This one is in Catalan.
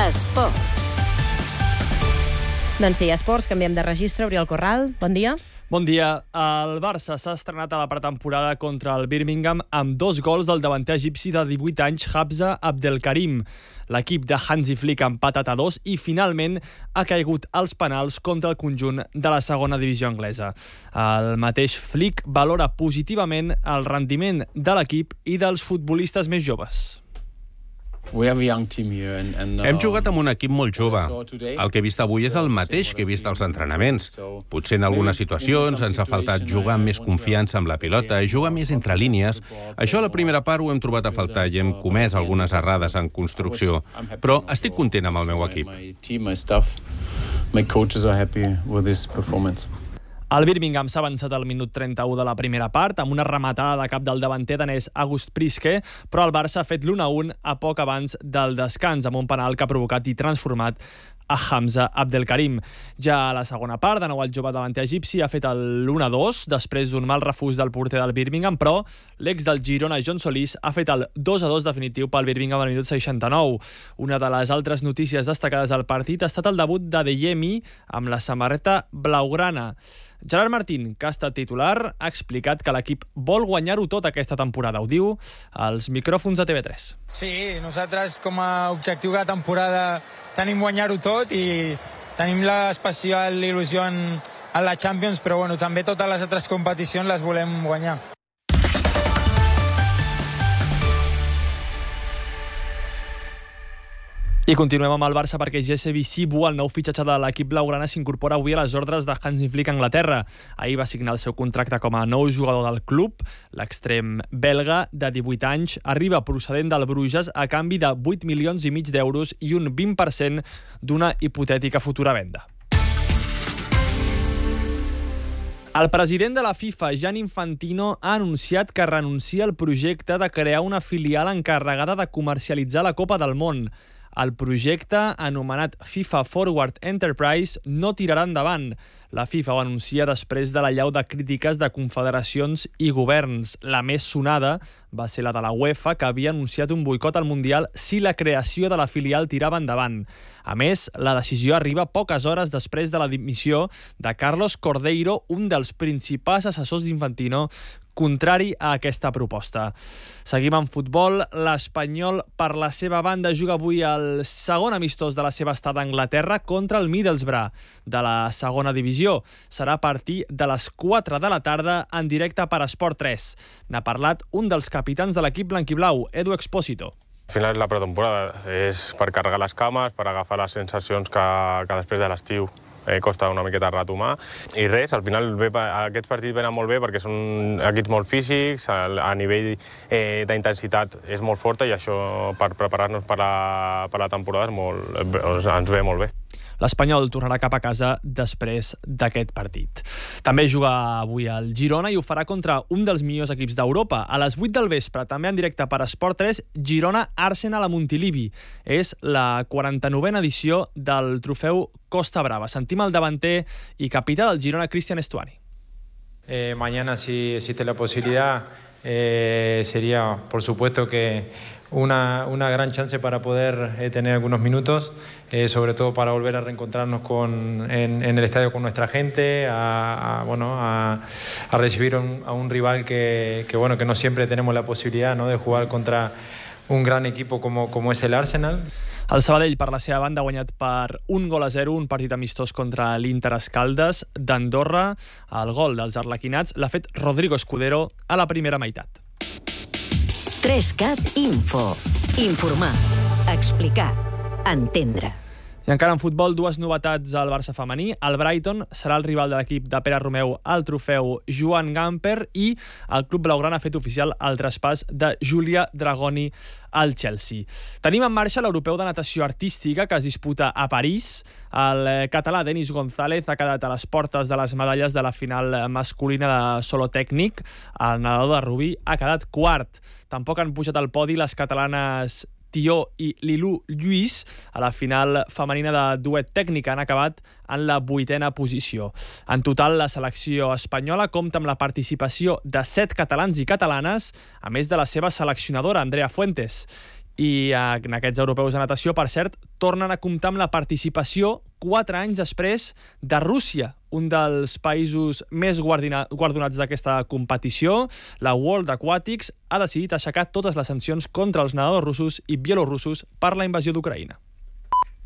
Esports. Doncs sí, esports, canviem de registre. Oriol Corral, bon dia. Bon dia. El Barça s'ha estrenat a la pretemporada contra el Birmingham amb 2 gols del davanter egipci de 18 anys, Hamza Abdelkarim. L'equip de Hansi Flick ha empatat a 2 i finalment ha caigut als penals contra el conjunt de la segona divisió anglesa. El mateix Flick valora positivament el rendiment de l'equip i dels futbolistes més joves. Hem jugat amb un equip molt jove. El que he vist avui és el mateix que he vist als entrenaments. Potser en algunes situacions ens ha faltat jugar amb més confiança amb la pilota i jugar més entre línies. Això a la primera part ho hem trobat a faltar i hem comès algunes errades en construcció. Però estic content amb el meu equip. El Birmingham s'ha avançat al minut 31 de la primera part amb una rematada de cap del davanter danès August Priske, però el Barça ha fet l'1-1 a poc abans del descans amb un penal que ha provocat i transformat a Hamza Abdelkarim. Ja a la segona part, de nou el jove davanter egipci ha fet l'1-2 després d'un mal refús del porter del Birmingham, però l'ex del Girona, John Solís, ha fet el 2-2 definitiu pel Birmingham al minut 69. Una de les altres notícies destacades del partit ha estat el debut de Adeyemi amb la samarreta blaugrana. Gerard Martín, que ha estat titular, ha explicat que l'equip vol guanyar-ho tot aquesta temporada. Ho diu als micròfons de TV3. Sí, nosaltres com a objectiu de temporada tenim guanyar-ho tot i tenim l'especial il·lusió en la Champions, però bueno, també totes les altres competicions les volem guanyar. I continuem amb el Barça perquè Jesse Visibu, el nou fitxatge de l'equip blaugrana, s'incorpora avui a les ordres de Hansi Flick a Anglaterra. Ahir va signar el seu contracte com a nou jugador del club. L'extrem belga, de 18 anys, arriba procedent del Bruges a canvi de 8,5 milions d'euros i un 20% d'una hipotètica futura venda. El president de la FIFA, Gianni Infantino, ha anunciat que renuncia al projecte de crear una filial encarregada de comercialitzar la Copa del Món. El projecte, anomenat FIFA Forward Enterprise, no tirarà endavant. La FIFA ho anuncia després de l'allau de crítiques de confederacions i governs. La més sonada va ser la de la UEFA, que havia anunciat un boicot al Mundial si la creació de la filial tirava endavant. A més, la decisió arriba poques hores després de la dimissió de Carlos Cordeiro, un dels principals assessors d'Infantino, contrari a aquesta proposta. Seguim amb futbol. L'Espanyol, per la seva banda, juga avui el segon amistós de la seva estada a Anglaterra contra el Middlesbrough de la segona divisió. Serà a partir de les 4 de la tarda en directe per Esport 3. N'ha parlat un dels capitans de l'equip blanquiblau, Edu Expósito. Al final la pretemporada és per carregar les cames, per agafar les sensacions que després de l'estiu costa una miqueta retomar. I res, al final aquests partits venen molt bé perquè són equips molt físics, a nivell d'intensitat és molt forta i això per preparar-nos per la temporada ens ve molt bé. L'Espanyol tornarà cap a casa després d'aquest partit. També juga avui al Girona i ho farà contra un dels millors equips d'Europa. A les 8 del vespre, també en directe per Esport 3, Girona-Arsenal a Montilivi. És la 49a edició del trofeu Costa Brava. Sentim el davanter i capità del Girona, Cristian Estuani. Mañana, si existe la posibilidad, sería, por supuesto, que una gran chance para poder tener algunos minutos, sobre todo para volver a reencontrarnos en el estadio con nuestra gente, a recibir a un rival que no siempre tenemos la posibilidad, ¿no?, de jugar contra un gran equipo como es el Arsenal. El Sabadell, per la seva banda, ha guanyat per 1-0 un partit amistós contra l'Inter Escaldes d'Andorra. El gol dels arlequinats l'ha fet Rodrigo Escudero a la primera meitat. 3CAT Info. Informar, explicar, entendre. I encara en futbol, 2 novetats al Barça femení. El Brighton serà el rival de l'equip de Pere Romeu al trofeu Joan Gamper i el club blaugrana ha fet oficial el traspàs de Giulia Dragoni al Chelsea. Tenim en marxa l'europeu de natació artística que es disputa a París. El català Denis González ha quedat a les portes de les medalles de la final masculina de solo tècnic. El nedador de Rubí ha quedat quart. Tampoc han pujat al podi les catalanes Tió i Lilú Lluís. A la final femenina de duet tècnica han acabat en la 8a posició. En total, la selecció espanyola compta amb la participació de 7 catalans i catalanes, a més de la seva seleccionadora, Andrea Fuentes. I en aquests europeus de natació, per cert, tornen a comptar amb la participació 4 anys després de Rússia, un dels països més guardonats d'aquesta competició. La World Aquatics ha decidit aixecar totes les sancions contra els nedadors russos i bielorussos per la invasió d'Ucraïna.